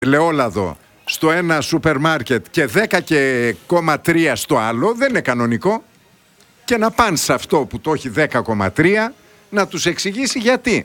ελαιόλαδο στο ένα σούπερ μάρκετ και 10,3 στο άλλο, δεν είναι κανονικό. Και να πάνε σε αυτό που το έχει 10,3 να τους εξηγήσει γιατί.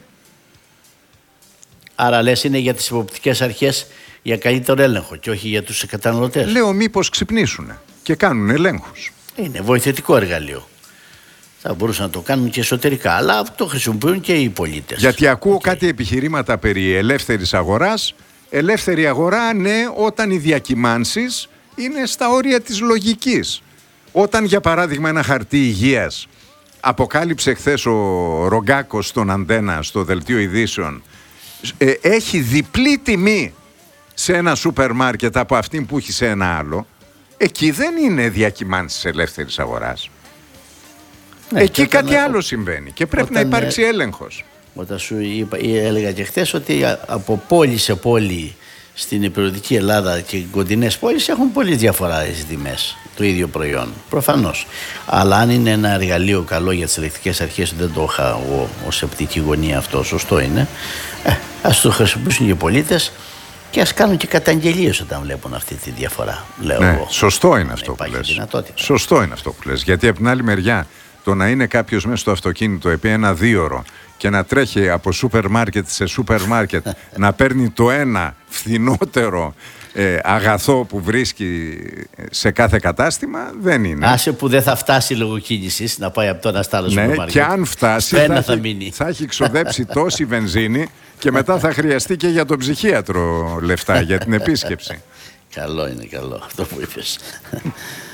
Άρα λες είναι για τις υποπτικές αρχές για καλύτερο έλεγχο και όχι για τους καταναλωτές. Λέω μήπως ξυπνήσουν και κάνουν ελέγχους. Είναι βοηθητικό εργαλείο. Θα μπορούσαν να το κάνουν και εσωτερικά, αλλά το χρησιμοποιούν και οι πολίτες. Γιατί ακούω κάτι επιχειρήματα περί ελεύθερης αγοράς. Ελεύθερη αγορά, ναι, όταν οι διακυμάνσεις είναι στα όρια της λογικής. Όταν, για παράδειγμα, ένα χαρτί υγείας αποκάλυψε χθες ο Ρογκάκος στον Αντένα, στο δελτίο ειδήσεων, έχει διπλή τιμή σε ένα σούπερ μάρκετ από αυτήν που έχει σε ένα άλλο, εκεί δεν είναι διακυμάνσεις ελεύθερης αγοράς. Ναι, εκεί κάτι άλλο συμβαίνει και πρέπει να υπάρξει έλεγχος. Όταν σου έλεγα και χθες ότι από πόλη σε πόλη στην υπηρετική Ελλάδα και οι κοντινές πόλεις έχουν πολύ διαφορά στις τιμές το ίδιο προϊόν. Προφανώς. Αλλά αν είναι ένα εργαλείο καλό για τις ελεκτικές αρχές, δεν το είχα εγώ ως οπτική γωνία αυτό, σωστό είναι. Ας το χρησιμοποιήσουν και οι πολίτες και ας κάνουν και καταγγελίες όταν βλέπουν αυτή τη διαφορά. Λέω ναι, εγώ. Σωστό είναι αυτό που λες. Σωστό είναι αυτό που λες. Γιατί από την άλλη μεριά, το να είναι κάποιος μέσα στο αυτοκίνητο επί ένα 2ωρο και να τρέχει από σούπερ μάρκετ σε σούπερ μάρκετ να παίρνει το ένα φθηνότερο αγαθό που βρίσκει σε κάθε κατάστημα, δεν είναι. Άσε που δεν θα φτάσει λόγω κίνησης να πάει από το ένα στο άλλο σούπερ μάρκετ. Και αν φτάσει θα έχει ξοδέψει τόση βενζίνη και μετά θα χρειαστεί και για τον ψυχίατρο λεφτά για την επίσκεψη. Καλό είναι, καλό αυτό που είπες.